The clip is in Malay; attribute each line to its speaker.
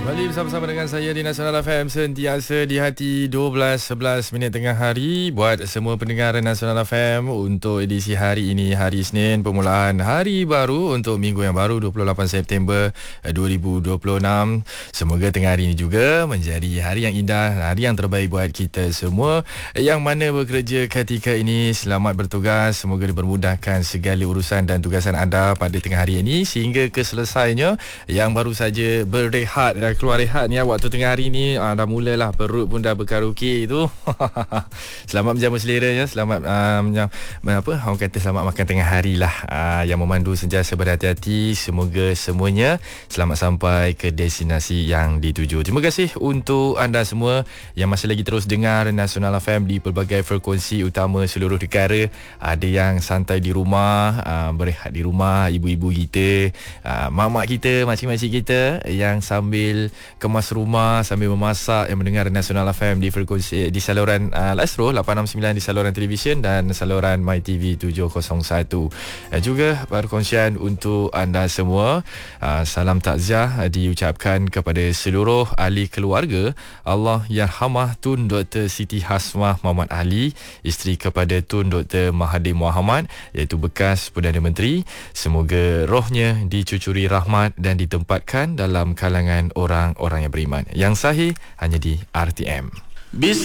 Speaker 1: Kembali bersama-sama dengan saya di Nasional FM, sentiasa di hati 12:11 tengah hari buat semua pendengar Nasional FM untuk edisi hari ini, hari Isnin, permulaan hari baru untuk minggu yang baru 28 September 2026. Semoga tengah hari ini juga menjadi hari yang indah, hari yang terbaik buat kita semua yang mana bekerja ketika ini. Selamat bertugas, semoga dipermudahkan segala urusan dan tugasan anda pada tengah hari ini sehingga ke selesainya. Yang baru saja berehat, keluar rehat ni waktu tengah hari ni, dah mulalah perut pun dah berkaraoke tu. Selamat menjamu selera ya, selamat orang kata selamat makan tengah hari lah. Yang memandu sentiasa berhati-hati, semoga semuanya selamat sampai ke destinasi yang dituju. Terima kasih untuk anda semua yang masih lagi terus dengar Nasional FM di pelbagai frekuensi utama seluruh negara. Ada yang santai di rumah, berehat di rumah, ibu-ibu kita, mak-mak kita, makcik-makcik kita yang sambil kemas rumah, sambil memasak, yang mendengar Nasional FM di frekuensi di saluran Astro 869 di saluran televisyen dan saluran MyTV 701. Juga perkongsian untuk anda semua. Salam takziah diucapkan kepada seluruh ahli keluarga Allah Yarhamah Tun Dr. Siti Hasmah Muhammad Ali, isteri kepada Tun Dr. Mahathir Mohamad, iaitu bekas Perdana Menteri. Semoga rohnya dicucuri rahmat dan ditempatkan dalam kalangan orang-orang yang beriman. Yang sahih hanya di RTM.